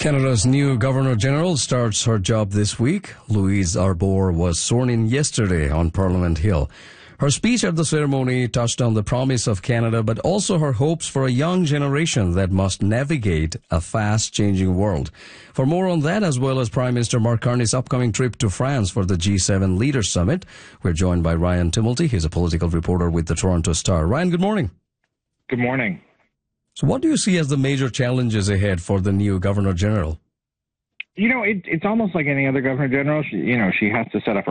Canada's new Governor-General starts her job this week. Louise Arbour was sworn in yesterday on Parliament Hill. Her speech at the ceremony touched on the promise of Canada, but also her hopes for a young generation that must navigate a fast-changing world. For more on that, as well as Prime Minister Mark Carney's upcoming trip to France for the G7 Leaders Summit, we're joined by Ryan Tumulty. He's a political reporter with the Toronto Star. Ryan, good morning. Good morning. So what do you see as the major challenges ahead for the new Governor-General? It's almost like any other Governor-General. She has to set up her